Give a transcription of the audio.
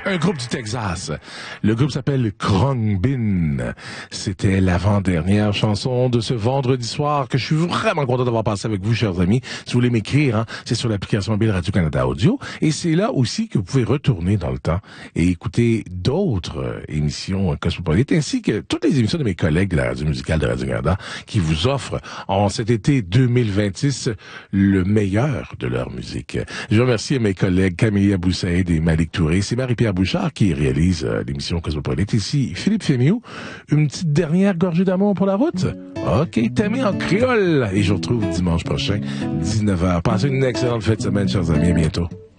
un groupe du Texas. Le groupe s'appelle Khruangbin. C'était l'avant-dernière chanson de ce vendredi soir que je suis vraiment content d'avoir passé avec vous, chers amis. Si vous voulez m'écrire, c'est sur l'application mobile Radio-Canada Audio. Et c'est là aussi que vous pouvez retourner dans le temps et écouter d'autres émissions cosmopolites, ainsi que toutes les émissions de mes collègues de la radio musicale de Radio-Canada qui vous offrent en cet été 2026 le meilleur de leur musique. Je remercie mes collègues Camille Aboussaïd et Malik Touré. C'est Marie-Pierre Bouchard qui réalise l'émission Cosmopolite. Ici, Philippe Fémiou. Une petite dernière gorgée d'amour pour la route? OK, Tammy en créole. Et je vous retrouve dimanche prochain, 19h. Passez une excellente fête de semaine, chers amis. À bientôt.